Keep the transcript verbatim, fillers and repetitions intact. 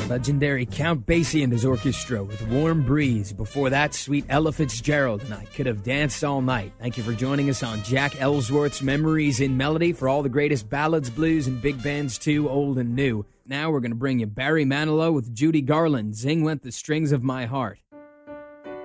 legendary Count Basie and his orchestra with Warm Breeze. Before that, sweet Ella Fitzgerald and I Could Have Danced All Night. Thank you for joining us on Jack Ellsworth's Memories in Melody for all the greatest ballads, blues, and big bands too, old and new. Now we're going to bring you Barry Manilow with Judy Garland. Zing went the strings of my heart.